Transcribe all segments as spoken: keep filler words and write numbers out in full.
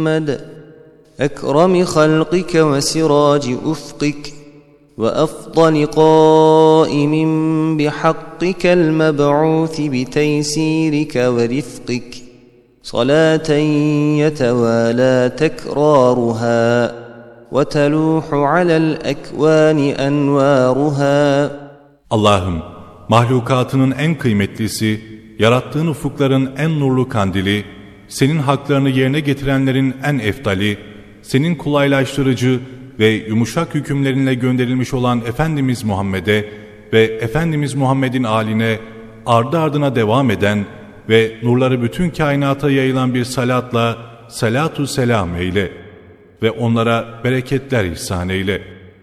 محمد أكرم خلقك وسراج أفقك وأفضل قائم بحقك المبعوث بتيسيرك ورفقك صلاة يتوالى تكرارها وتلوح على الأكوان أنوارها. Allah'ım, mahlukatının en kıymetlisi, yarattığın ufukların en nurlu kandili, senin haklarını yerine getirenlerin en efdali, senin kolaylaştırıcı ve yumuşak hükümlerinle gönderilmiş olan Efendimiz Muhammed'e ve Efendimiz Muhammed'in âline ardı ardına devam eden ve nurları bütün kainata yayılan bir salatla salatu selam eyle ve onlara bereketler ihsan eyle.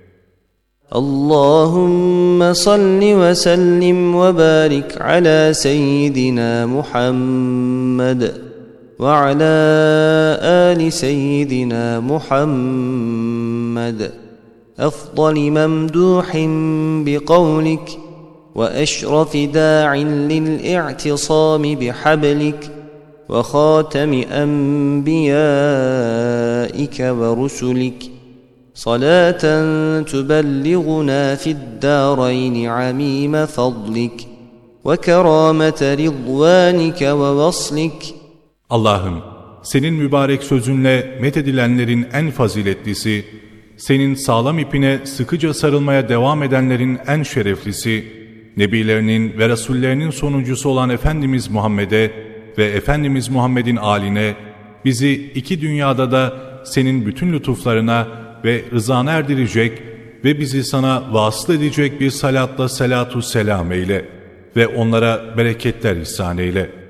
Allahümme salli ve sellim ve barik ala seyyidina Muhammed ve ala ali seyyidina Muhammed afdali memduhin bi kavlik ve eşrafi da'in lil'i'tisami bihablik ve khatemi enbiyaike ve rusulik salaten tubellighuna fi'd-dârayni amîme fadlik ve kerâmete ridvânike ve vaslik. Allah'ım, senin mübarek sözünle methedilenlerin en faziletlisi, senin sağlam ipine sıkıca sarılmaya devam edenlerin en şereflisi, Nebilerinin ve Resullerinin sonuncusu olan Efendimiz Muhammed'e ve Efendimiz Muhammed'in âline, bizi iki dünyada da senin bütün lütuflarına ve rızana erdirecek ve bizi sana vasıl edecek bir salatla salatu selam eyle ve onlara bereketler ihsan eyle.